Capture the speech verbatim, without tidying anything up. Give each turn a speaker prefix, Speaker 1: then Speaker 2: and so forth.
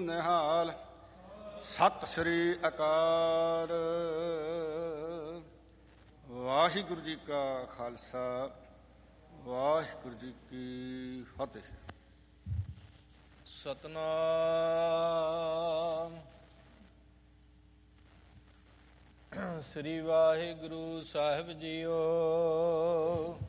Speaker 1: ਨਿਹਾਲ। ਸਤਿ ਸ੍ਰੀ ਅਕਾਲ। ਵਾਹਿਗੁਰੂ ਜੀ ਕਾ ਖਾਲਸਾ, ਵਾਹਿਗੁਰੂ ਜੀ ਕੀ ਫਤਿਹ।
Speaker 2: ਸਤਿਨਾਮ ਸ੍ਰੀ ਵਾਹਿਗੁਰੂ ਸਾਹਿਬ ਜੀਓ।